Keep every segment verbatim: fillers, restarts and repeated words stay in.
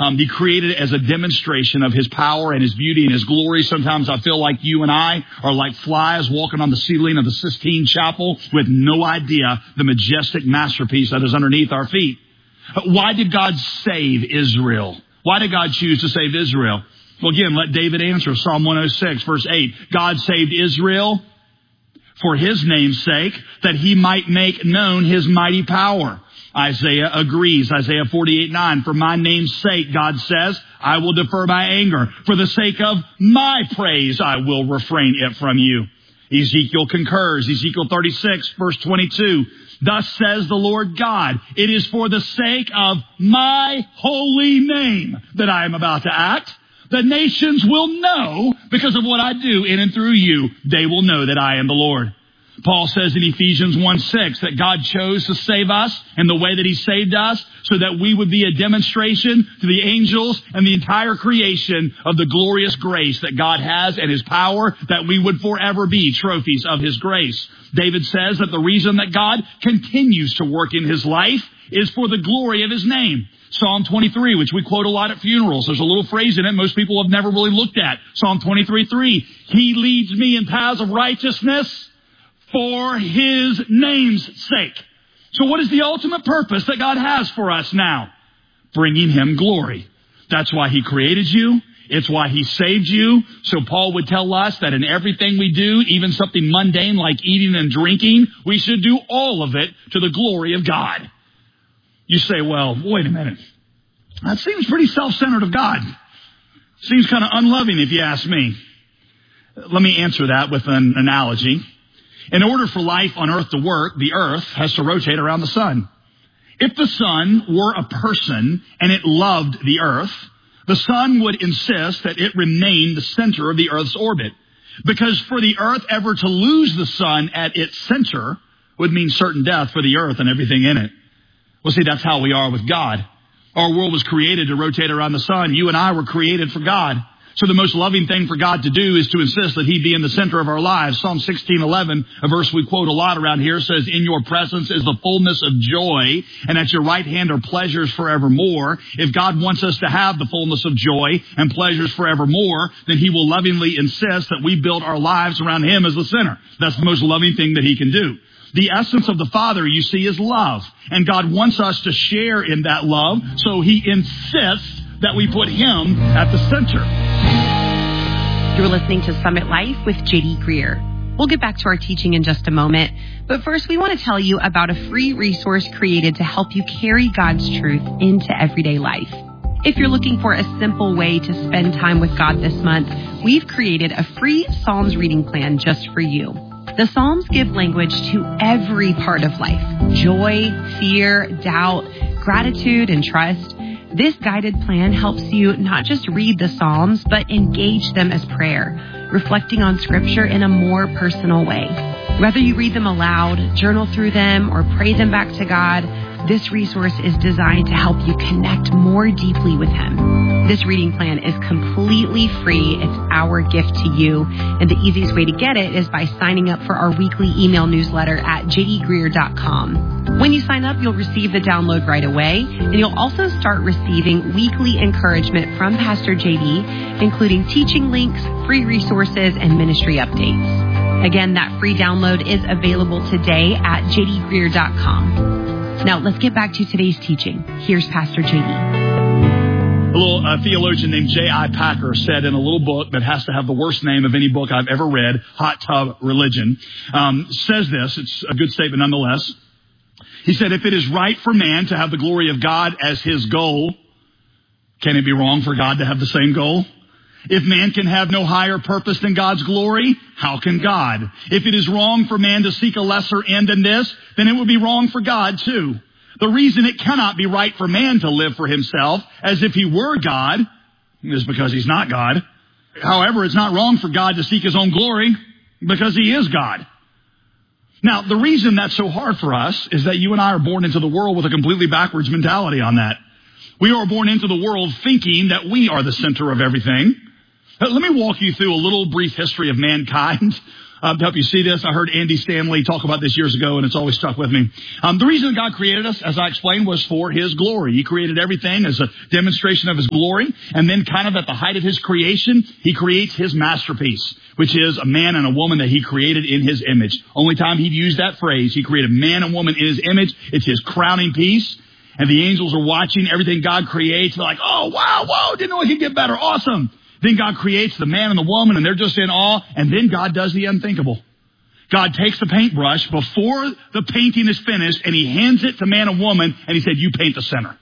Um, he created it as a demonstration of his power and his beauty and his glory. Sometimes I feel like you and I are like flies walking on the ceiling of the Sistine Chapel with no idea the majestic masterpiece that is underneath our feet. Why did God save Israel? Why did God choose to save Israel? Well, again, let David answer. Psalm one oh six, verse eight. God saved Israel for his name's sake, that he might make known his mighty power. Isaiah agrees. Isaiah forty-eight nine. For my name's sake, God says, I will defer my anger. For the sake of my praise, I will refrain it from you. Ezekiel concurs. Ezekiel thirty-six, verse twenty-two. Thus says the Lord God, it is for the sake of my holy name that I am about to act. The nations will know because of what I do in and through you. They will know that I am the Lord. Paul says in Ephesians one six that God chose to save us in the way that he saved us so that we would be a demonstration to the angels and the entire creation of the glorious grace that God has and his power, that we would forever be trophies of his grace. David says that the reason that God continues to work in his life is for the glory of his name. Psalm twenty-three, which we quote a lot at funerals. There's a little phrase in it most people have never really looked at. Psalm twenty-three three. He leads me in paths of righteousness for his name's sake. So what is the ultimate purpose that God has for us now? Bringing him glory. That's why he created you. It's why he saved you. So Paul would tell us that in everything we do, even something mundane like eating and drinking, we should do all of it to the glory of God. You say, well, wait a minute. That seems pretty self-centered of God. Seems kind of unloving if you ask me. Let me answer that with an analogy. In order for life on earth to work, the earth has to rotate around the sun. If the sun were a person and it loved the earth, the sun would insist that it remain the center of the earth's orbit. Because for the earth ever to lose the sun at its center would mean certain death for the earth and everything in it. Well, see, that's how we are with God. Our world was created to rotate around the sun. You and I were created for God. So the most loving thing for God to do is to insist that he be in the center of our lives. Psalm sixteen eleven, a verse we quote a lot around here, says, in your presence is the fullness of joy, and at your right hand are pleasures forevermore. If God wants us to have the fullness of joy and pleasures forevermore, then he will lovingly insist that we build our lives around him as the center. That's the most loving thing that he can do. The essence of the Father, you see, is love. And God wants us to share in that love, so he insists that we put him at the center. You're listening to Summit Life with J D Greer. We'll get back to our teaching in just a moment. But first, we want to tell you about a free resource created to help you carry God's truth into everyday life. If you're looking for a simple way to spend time with God this month, we've created a free Psalms reading plan just for you. The Psalms give language to every part of life: joy, fear, doubt, gratitude, and trust. This guided plan helps you not just read the Psalms, but engage them as prayer, reflecting on Scripture in a more personal way. Whether you read them aloud, journal through them, or pray them back to God, this resource is designed to help you connect more deeply with him. This reading plan is completely free. It's our gift to you. And the easiest way to get it is by signing up for our weekly email newsletter at j d greer dot com. When you sign up, you'll receive the download right away. And you'll also start receiving weekly encouragement from Pastor J D, including teaching links, free resources, and ministry updates. Again, that free download is available today at j d greer dot com. Now, let's get back to today's teaching. Here's Pastor J D. A little uh, theologian named J I Packer said in a little book that has to have the worst name of any book I've ever read, Hot Tub Religion, um, says this. It's a good statement nonetheless. He said, if it is right for man to have the glory of God as his goal, can it be wrong for God to have the same goal? If man can have no higher purpose than God's glory, how can God? If it is wrong for man to seek a lesser end than this, then it would be wrong for God too. The reason it cannot be right for man to live for himself as if he were God is because he's not God. However, it's not wrong for God to seek his own glory because he is God. Now, the reason that's so hard for us is that you and I are born into the world with a completely backwards mentality on that. We are born into the world thinking that we are the center of everything. Let me walk you through a little brief history of mankind. Um, to help you see this, I heard Andy Stanley talk about this years ago, and it's always stuck with me. Um, the reason God created us, as I explained, was for His glory. He created everything as a demonstration of His glory, and then kind of at the height of His creation, He creates His masterpiece, which is a man and a woman that He created in His image. Only time He'd use that phrase, He created man and woman in His image. It's His crowning piece, and the angels are watching everything God creates. They're like, oh, wow, whoa, didn't know it could get better. Awesome. Then God creates the man and the woman, and they're just in awe. And then God does the unthinkable. God takes the paintbrush before the painting is finished, and He hands it to man and woman, and He said, you paint the center.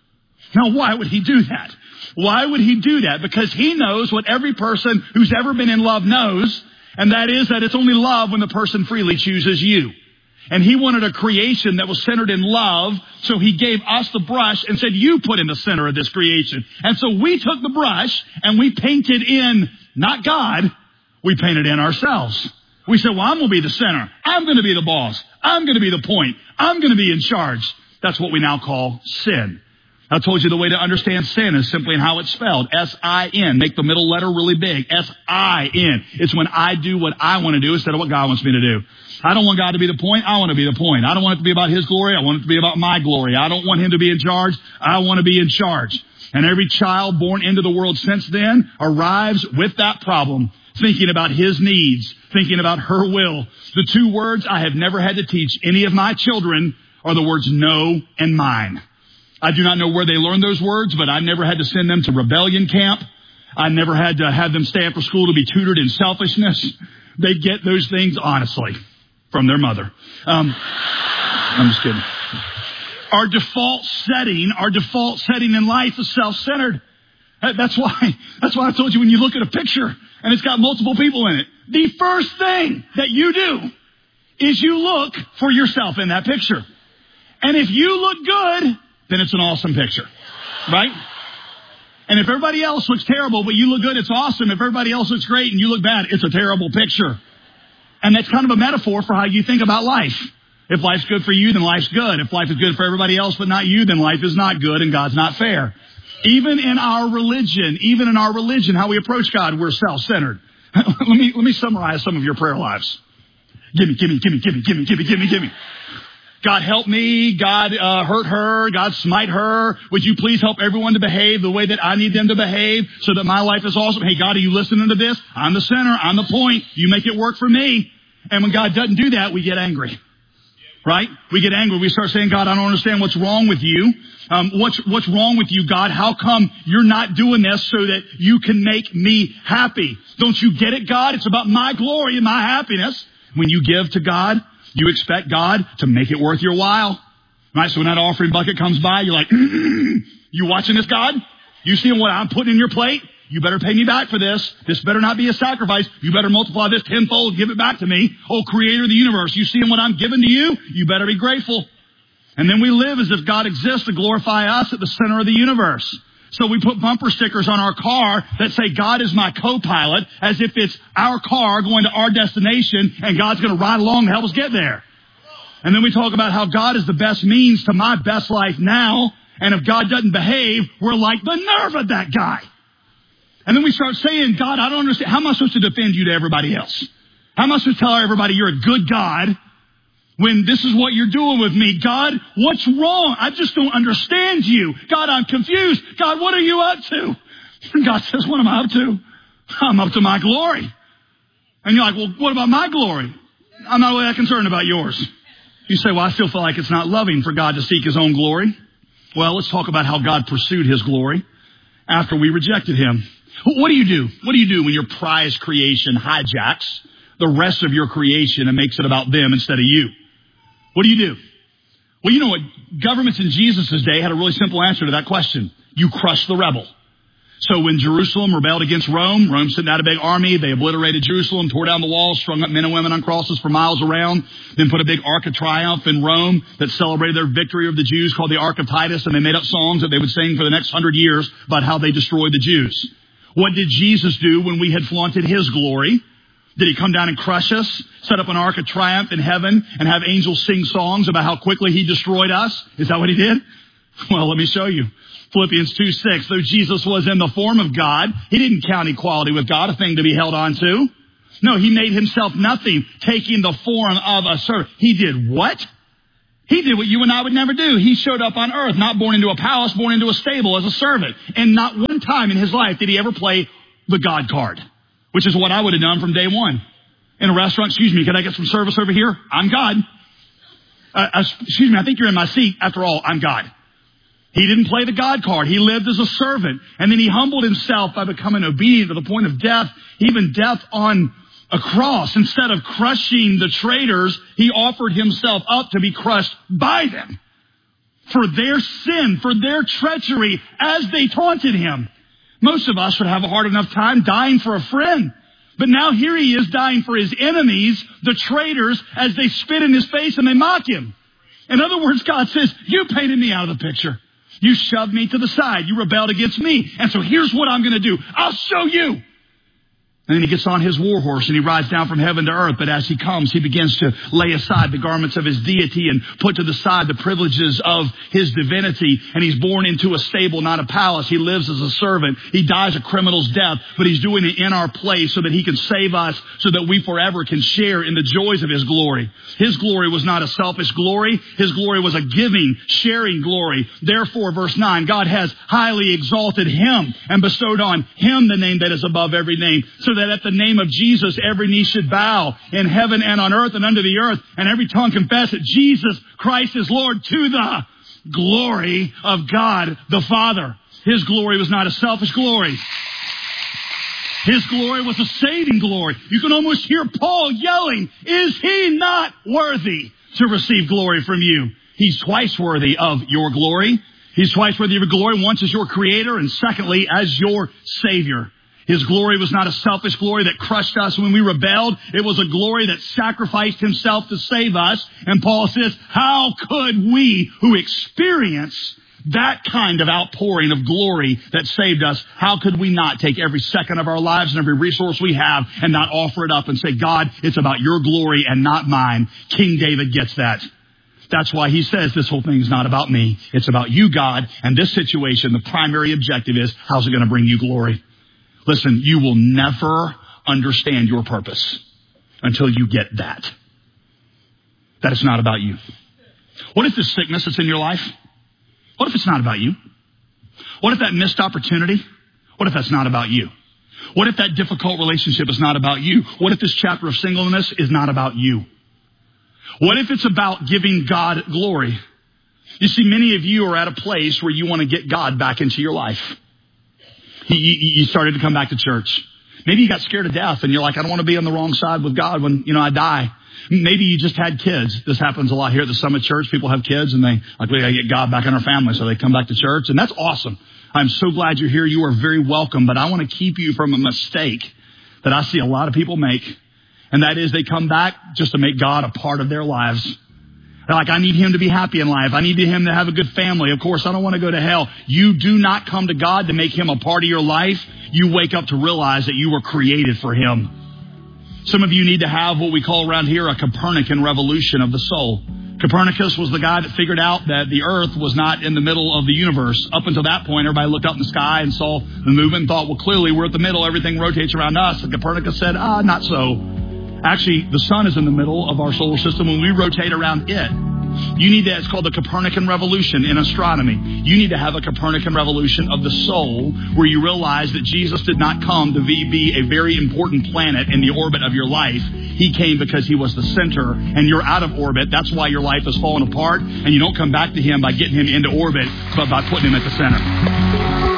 Now, why would He do that? Why would He do that? Because He knows what every person who's ever been in love knows, and that is that it's only love when the person freely chooses you. And He wanted a creation that was centered in love, so He gave us the brush and said, you put in the center of this creation. And so we took the brush and we painted in, not God, we painted in ourselves. We said, well, I'm going to be the center. I'm going to be the boss. I'm going to be the point. I'm going to be in charge. That's what we now call sin. I told you the way to understand sin is simply in how it's spelled. S I N. Make the middle letter really big. S I N. It's when I do what I want to do instead of what God wants me to do. I don't want God to be the point. I want to be the point. I don't want it to be about His glory. I want it to be about my glory. I don't want Him to be in charge. I want to be in charge. And every child born into the world since then arrives with that problem, thinking about his needs, thinking about her will. The two words I have never had to teach any of my children are the words no and mine. I do not know where they learned those words, but I never had to send them to rebellion camp. I never had to have them stay after school to be tutored in selfishness. They get those things, honestly, from their mother. Um, I'm just kidding. Our default setting, our default setting in life is self-centered. That's why, that's why I told you when you look at a picture and it's got multiple people in it, the first thing that you do is you look for yourself in that picture. And if you look good, then it's an awesome picture, right? And if everybody else looks terrible, but you look good, it's awesome. If everybody else looks great and you look bad, it's a terrible picture. And that's kind of a metaphor for how you think about life. If life's good for you, then life's good. If life is good for everybody else but not you, then life is not good and God's not fair. Even in our religion, even in our religion, how we approach God, we're self-centered. let me, let me summarize some of your prayer lives. Gimme, gimme, gimme, gimme, gimme, gimme, gimme, gimme. God help me. God uh, hurt her. God smite her. Would you please help everyone to behave the way that I need them to behave so that my life is awesome? Hey, God, are you listening to this? I'm the center. I'm the point. You make it work for me. And when God doesn't do that, we get angry. Right? We get angry. We start saying, God, I don't understand what's wrong with you. Um, what's, what's wrong with you, God? How come you're not doing this so that you can make me happy? Don't you get it, God? It's about my glory and my happiness. When you give to God, you expect God to make it worth your while. Right? So when that offering bucket comes by, you're like, you watching this, God? You seeing what I'm putting in your plate? You better pay me back for this. This better not be a sacrifice. You better multiply this tenfold, give it back to me. Oh, creator of the universe, you seeing what I'm giving to you? You better be grateful. And then we live as if God exists to glorify us at the center of the universe. So we put bumper stickers on our car that say, God is my co-pilot, as if it's our car going to our destination and God's going to ride along to help us get there. And then we talk about how God is the best means to my best life now. And if God doesn't behave, we're like the nerve of that guy. And then we start saying, God, I don't understand. How am I supposed to defend you to everybody else? How am I supposed to tell everybody you're a good God when this is what you're doing with me? God, what's wrong? I just don't understand you. God, I'm confused. God, what are you up to? And God says, what am I up to? I'm up to my glory. And you're like, well, what about my glory? I'm not really that concerned about yours. You say, well, I still feel like it's not loving for God to seek His own glory. Well, let's talk about how God pursued His glory after we rejected Him. What do you do? What do you do when your prized creation hijacks the rest of your creation and makes it about them instead of you? What do you do? Well, you know what? Governments in Jesus' day had a really simple answer to that question. You crush the rebel. So when Jerusalem rebelled against Rome, Rome sent out a big army. They obliterated Jerusalem, tore down the walls, strung up men and women on crosses for miles around, then put a big Ark of Triumph in Rome that celebrated their victory of the Jews called the Ark of Titus. And they made up songs that they would sing for the next hundred years about how they destroyed the Jews. What did Jesus do when we had flaunted His glory? Did He come down and crush us, set up an Ark of Triumph in heaven, and have angels sing songs about how quickly He destroyed us? Is that what He did? Well, let me show you. Philippians two six, though Jesus was in the form of God, He didn't count equality with God a thing to be held on to. No, he made himself nothing, taking the form of a servant. He did what? He did what you and I would never do. He showed up on earth, not born into a palace, born into a stable as a servant. And not one time in his life did he ever play the God card, which is what I would have done from day one. In a restaurant, excuse me, can I get some service over here? I'm God. Uh, excuse me, I think you're in my seat. After all, I'm God. He didn't play the God card. He lived as a servant. And then he humbled himself by becoming obedient to the point of death, even death on a cross. Instead of crushing the traitors, he offered himself up to be crushed by them for their sin, for their treachery as they taunted him. Most of us would have a hard enough time dying for a friend. But now here he is dying for his enemies, the traitors, as they spit in his face and they mock him. In other words, God says, you painted me out of the picture. You shoved me to the side. You rebelled against me. And so here's what I'm going to do. I'll show you. And then he gets on his war horse and he rides down from heaven to earth. But as he comes, he begins to lay aside the garments of his deity and put to the side the privileges of his divinity. And he's born into a stable, not a palace. He lives as a servant. He dies a criminal's death, but he's doing it in our place so that he can save us, so that we forever can share in the joys of his glory. His glory was not a selfish glory. His glory was a giving, sharing glory. Therefore, verse nine, God has highly exalted him and bestowed on him the name that is above every name, so that that at the name of Jesus, every knee should bow in heaven and on earth and under the earth, and every tongue confess that Jesus Christ is Lord, to the glory of God the Father. His glory was not a selfish glory. His glory was a saving glory. You can almost hear Paul yelling, is he not worthy to receive glory from you? He's twice worthy of your glory. He's twice worthy of your glory, once as your creator and secondly as your savior. His glory was not a selfish glory that crushed us when we rebelled. It was a glory that sacrificed himself to save us. And Paul says, how could we who experience that kind of outpouring of glory that saved us, how could we not take every second of our lives and every resource we have and not offer it up and say, God, it's about your glory and not mine. King David gets that. That's why he says this whole thing is not about me. It's about you, God. And this situation, the primary objective is, how's it going to bring you glory? Listen, you will never understand your purpose until you get that. That it's not about you. What if this sickness that's in your life, what if it's not about you? What if that missed opportunity, what if that's not about you? What if that difficult relationship is not about you? What if this chapter of singleness is not about you? What if it's about giving God glory? You see, many of you are at a place where you want to get God back into your life. You, you started to come back to church. Maybe you got scared to death and you're like, I don't want to be on the wrong side with God when, you know, I die. Maybe you just had kids. This happens a lot here at the Summit Church. People have kids and they, like, we got to get God back in our family. So they come back to church, and that's awesome. I'm so glad you're here. You are very welcome, but I want to keep you from a mistake that I see a lot of people make. And that is they come back just to make God a part of their lives. They're like, I need him to be happy in life. I need him to have a good family. Of course, I don't want to go to hell. You do not come to God to make him a part of your life. You wake up to realize that you were created for him. Some of you need to have what we call around here a Copernican revolution of the soul. Copernicus was the guy that figured out that the earth was not in the middle of the universe. Up until that point, everybody looked up in the sky and saw the movement and thought, well, clearly we're at the middle. Everything rotates around us. And Copernicus said, ah, not so. Actually, the sun is in the middle of our solar system and we rotate around it. You need that. It's called the Copernican revolution in astronomy. You need to have a Copernican revolution of the soul where you realize that Jesus did not come to be a very important planet in the orbit of your life. He came because he was the center and you're out of orbit. That's why your life is falling apart, and you don't come back to him by getting him into orbit, but by putting him at the center.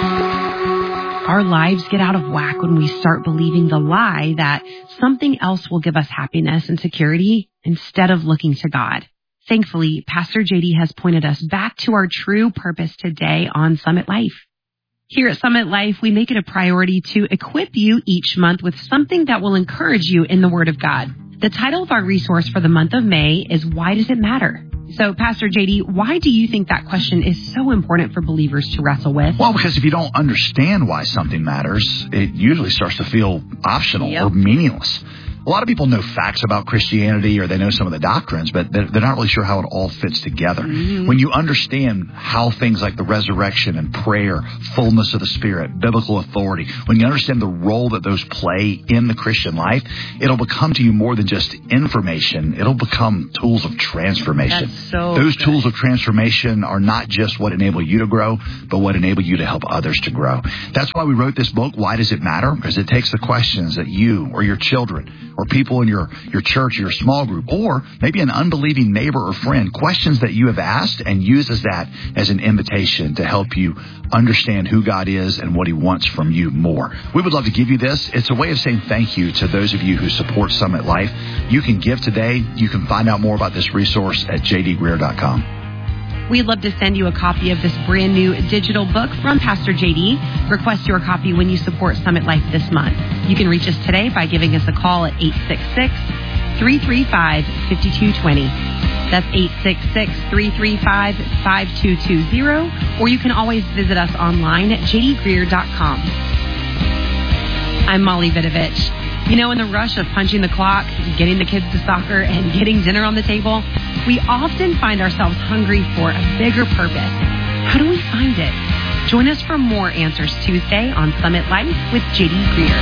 Our lives get out of whack when we start believing the lie that something else will give us happiness and security instead of looking to God. Thankfully, Pastor J D has pointed us back to our true purpose today on Summit Life. Here at Summit Life, we make it a priority to equip you each month with something that will encourage you in the Word of God. The title of our resource for the month of May is Why Does It Matter? So, Pastor J D, why do you think that question is so important for believers to wrestle with? Well, because if you don't understand why something matters, it usually starts to feel optional yep. or meaningless. A lot of people know facts about Christianity or they know some of the doctrines, but they're, they're not really sure how it all fits together. Mm-hmm. When you understand how things like the resurrection and prayer, fullness of the Spirit, biblical authority, when you understand the role that those play in the Christian life, it'll become to you more than just information. It'll become tools of transformation. That's so Those good. tools of transformation are not just what enable you to grow, but what enable you to help others to grow. That's why we wrote this book, Why Does It Matter? Because it takes the questions that you or your children or people in your, your church or your small group, or maybe an unbelieving neighbor or friend, questions that you have asked, and uses that as an invitation to help you understand who God is and what he wants from you more. We would love to give you this. It's a way of saying thank you to those of you who support Summit Life. You can give today. You can find out more about this resource at j d greer dot com. We'd love to send you a copy of this brand new digital book from Pastor J D. Request your copy when you support Summit Life this month. You can reach us today by giving us a call at eight six six, three three five, five two two zero. That's eight six six, three three five, five two two zero. Or you can always visit us online at j d greer dot com. I'm Molly Vidovich. You know, in the rush of punching the clock, getting the kids to soccer, and getting dinner on the table, we often find ourselves hungry for a bigger purpose. How do we find it? Join us for more Answers Tuesday on Summit Life with J D Greer.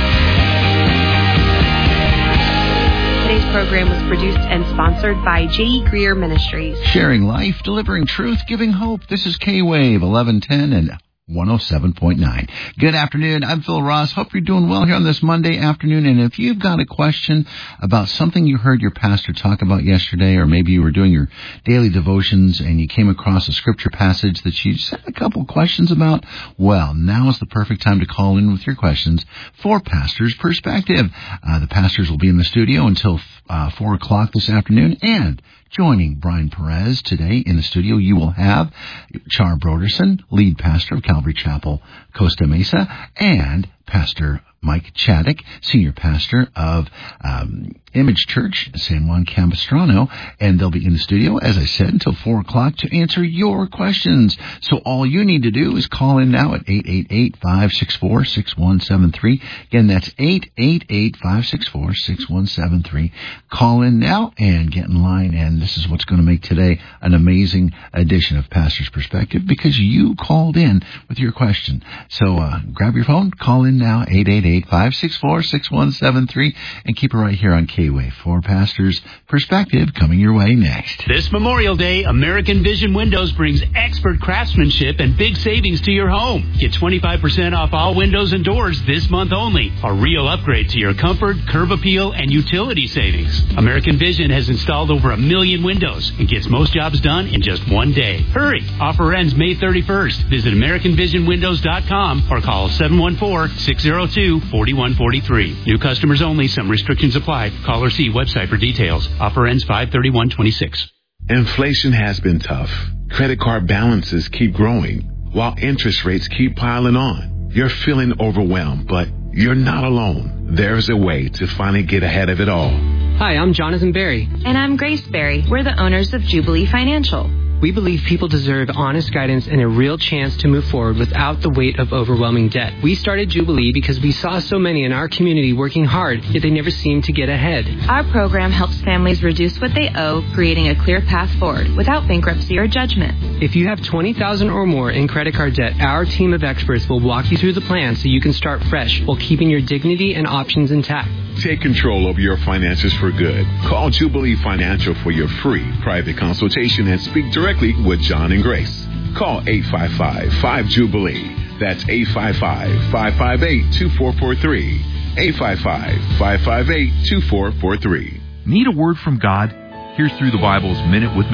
Today's program was produced and sponsored by J D Greer Ministries. Sharing life, delivering truth, giving hope. This is K-Wave eleven ten and one oh seven point nine. Good afternoon. I'm Phil Ross. Hope you're doing well here on this Monday afternoon. And if you've got a question about something you heard your pastor talk about yesterday, or maybe you were doing your daily devotions and you came across a scripture passage that you just had a couple questions about, well, now is the perfect time to call in with your questions for Pastor's Perspective. Uh, the pastors will be in the studio until uh, four o'clock this afternoon, and joining Brian Perez today in the studio, you will have Char Broderson, lead pastor of Calvary Chapel, Costa Mesa, and Pastor Mike Chaddick, senior pastor of um, Image Church, San Juan Capistrano, and they'll be in the studio, as I said, until four o'clock to answer your questions. So all you need to do is call in now at eight eight eight, five six four, six one seven three. Again, that's eight eight eight, five six four, six one seven three. Call in now and get in line, and this is what's going to make today an amazing edition of Pastor's Perspective, because you called in with your question. So uh, grab your phone, call in now, eight eight eight, five six four, six one seven three, and keep it right here on K-Wave for Pastor's Perspective, coming your way next. This Memorial Day, American Vision Windows brings expert craftsmanship and big savings to your home. Get twenty-five percent off all windows and doors this month only. A real upgrade to your comfort, curb appeal, and utility savings. American Vision has installed over a million windows and gets most jobs done in just one day. Hurry! Offer ends May thirty-first. Visit american vision windows dot com or call seven one four, six zero two, four one four three. New customers only. Some restrictions apply. Call or see website for details. Offer ends five thirty-one twenty-six. Inflation has been tough. Credit card balances keep growing while interest rates keep piling on. You're feeling overwhelmed, but you're not alone. There's a way to finally get ahead of it all. Hi, I'm Jonathan Berry. And I'm Grace Berry. We're the owners of Jubilee Financial. We believe people deserve honest guidance and a real chance to move forward without the weight of overwhelming debt. We started Jubilee because we saw so many in our community working hard, yet they never seemed to get ahead. Our program helps families reduce what they owe, creating a clear path forward without bankruptcy or judgment. If you have twenty thousand dollars or more in credit card debt, our team of experts will walk you through the plan so you can start fresh while keeping your dignity and options intact. Take control of your finances for good. Call Jubilee Financial for your free private consultation and speak directly with John and Grace. Call eight five five, five, Jubilee. That's eight five five, five five eight, two four four three. eight five five, five five eight, two four four three. Need a word from God? Here's Through the Bible's Minute with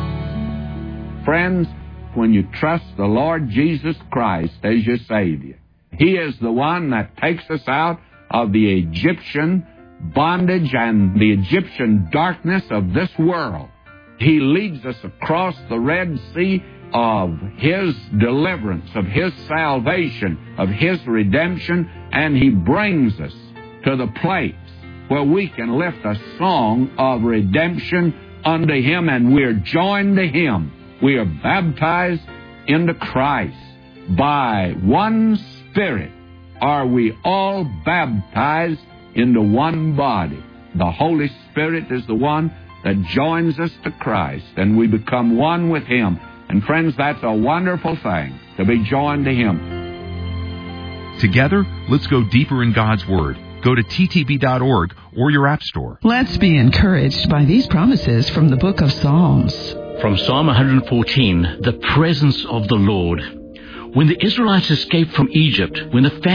McGee. Friends, when you trust the Lord Jesus Christ as your Savior, He is the one that takes us out of the Egyptian bondage and the Egyptian darkness of this world. He leads us across the Red Sea of His deliverance, of His salvation, of His redemption, and He brings us to the place where we can lift a song of redemption unto Him, and we're joined to Him. We are baptized into Christ. By one Spirit are we all baptized into one body. the Holy Spirit is the one that joins us to Christ, and we become one with Him. And friends, that's a wonderful thing, to be joined to Him. Together, let's go deeper in God's Word. Go to T T B dot org or your app store. Let's be encouraged by these promises from the book of Psalms. From Psalm one fourteen, the presence of the Lord. When the Israelites escaped from Egypt, when the